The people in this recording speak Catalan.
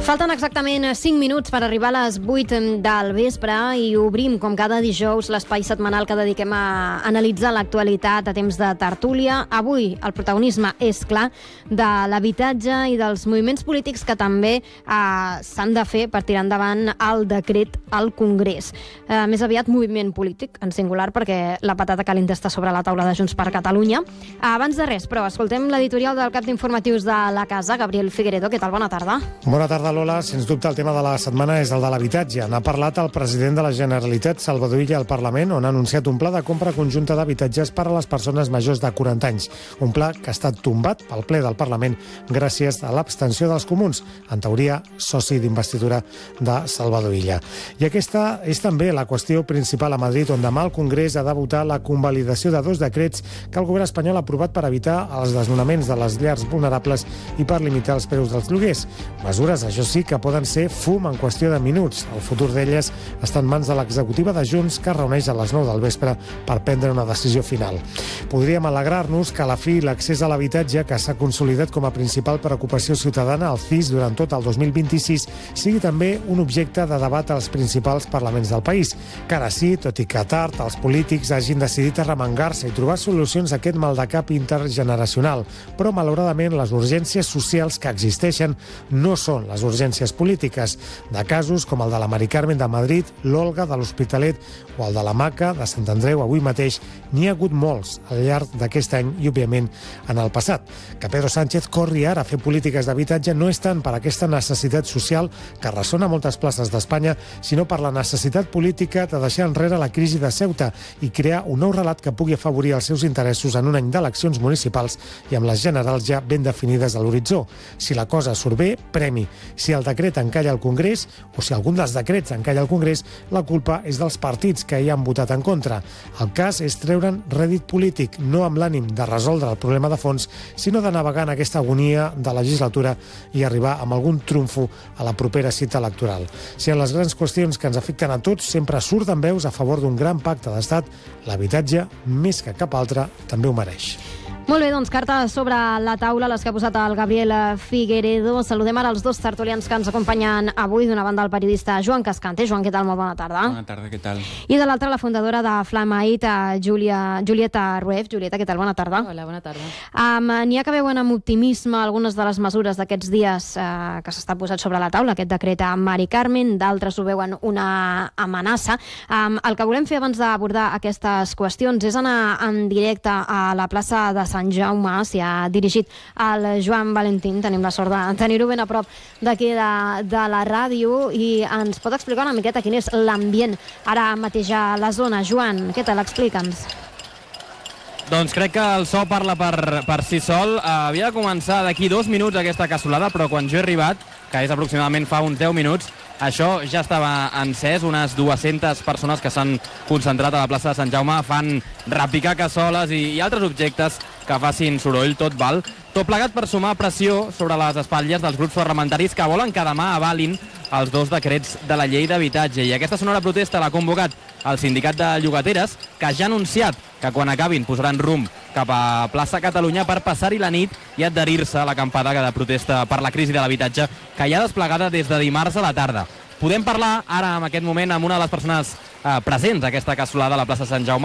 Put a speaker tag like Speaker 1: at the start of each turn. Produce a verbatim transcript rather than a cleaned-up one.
Speaker 1: Falten exactament cinc minuts per arribar a les vuit del vespre i obrim, com cada dijous, l'espai setmanal que dediquem a analitzar l'actualitat a temps de tertúlia. Avui el protagonisme és clar de l'habitatge i dels moviments polítics que també eh, s'han de fer per tirar endavant el decret al Congrés. Eh, més aviat moviment polític, en singular, perquè la patata calenta està sobre la taula de Junts per Catalunya. Abans de res, però, escoltem l'editorial del cap d'informatius de la casa, Gabriel Figueredo. Què tal? Bona tarda.
Speaker 2: Bona tarda, Lola. Sens dubte el tema de la setmana és el de l'habitatge. N'ha parlat el president de la Generalitat, Salvador Illa, al Parlament, on ha anunciat un pla de compra conjunta d'habitatges per a les persones majors de quaranta anys. Un pla que ha estat tombat pel ple del Parlament gràcies a l'abstenció dels comuns, en teoria soci d'investidura de Salvador Illa. I aquesta és també la qüestió principal a Madrid, on demà el Congrés ha de votar la convalidació de dos decrets que el govern espanyol ha aprovat per evitar els desnonaments de les llars vulnerables i per limitar els preus dels lloguers. Mesures, això sí, que poden ser fum en qüestió de minuts. El futur d'elles està en mans de l'executiva de Junts, que es reuneix a les nou del vespre per prendre una decisió final. Podríem alegrar-nos que a la fi l'accés a l'habitatge, que s'ha consolidat com a principal preocupació ciutadana al C I S durant tot el dos mil vint-i-sis, sigui també un objecte de debat als principals parlaments del país. Que ara sí, tot i que tard, els polítics hagin decidit arremangar-se i trobar solucions a aquest maldecap intergeneracional. Però, malauradament, les urgències socials que existeixen no són les urgències polítiques. De casos com el de la Mari Carmen de Madrid, l'Olga de l'Hospitalet o el de la Maca de Sant Andreu avui mateix, n'hi ha hagut molts al llarg d'aquest any i, òbviament, en el passat. Que Pedro Sánchez corri ara a fer polítiques d'habitatge no és tant per aquesta necessitat social que ressona a moltes places d'Espanya, sinó per la necessitat política de deixar enrere la crisi de Ceuta i crear un nou relat que pugui afavorir els seus interessos en un any d'eleccions municipals i amb les generals ja ben definides a l'horitzó. Si la cosa surt bé, premi. Si el decret encalla al Congrés, o si algun dels decrets encalla al Congrés, la culpa és dels partits que hi han votat en contra. El cas és treure'n rèdit polític, no amb l'ànim de resoldre el problema de fons, sinó de navegar en aquesta agonia de legislatura i arribar amb algun trumfo a la propera cita electoral. Si en les grans qüestions que ens afecten a tots sempre surten veus a favor d'un gran pacte d'estat, l'habitatge, més que cap altre, també ho mereix.
Speaker 1: Molt bé, doncs cartes sobre la taula, les que ha posat el Gabriel Figueredo. Saludem ara els dos tertulians que ens acompanyen avui. D'una banda, el periodista Joan Cascante. Joan, què tal? Molt bona tarda.
Speaker 3: Bona tarda, què tal?
Speaker 1: I de l'altra, la fundadora de Flamait, Julia, Julieta Rueff. Julieta, què tal? Bona tarda.
Speaker 4: Hola, bona tarda.
Speaker 1: Um, N'hi ha que veuen amb optimisme algunes de les mesures d'aquests dies uh, que s'està posat sobre la taula, aquest decret a Mari Carmen, d'altres ho veuen una amenaça. Um, el que volem fer abans d'abordar aquestes qüestions és anar en directe a la plaça de Sant Jaume. S'hi ha dirigit el Joan Valentín. Tenim la sort de tenir-ho ben a prop d'aquí de, de la ràdio i ens pot explicar una miqueta quin és l'ambient ara mateix a la zona. Joan, què tal? Explica'ns.
Speaker 3: Doncs crec que el so parla per, per si sol. Uh, havia de començar d'aquí dos minuts aquesta cassolada, però quan jo he arribat, que és aproximadament fa uns deu minuts, això ja estava encès. Unes dues-centes persones que s'han concentrat a la plaça de Sant Jaume fan repicar cassoles i, i altres objectes que facin soroll, tot val. Tot plegat per sumar pressió sobre les espatlles dels grups parlamentaris que volen que demà avalin els dos decrets de la llei d'habitatge. I aquesta sonora protesta l'ha convocat el sindicat de llogateres, que ja ha anunciat que quan acabin posaran rumb cap a plaça Catalunya per passar-hi la nit i adherir-se a l'acampada de protesta per la crisi de l'habitatge que hi ha desplegada des de dimarts a la tarda. Podem parlar ara, en aquest moment, amb una de les persones eh, presents a aquesta cassolada a la plaça Sant Jaume.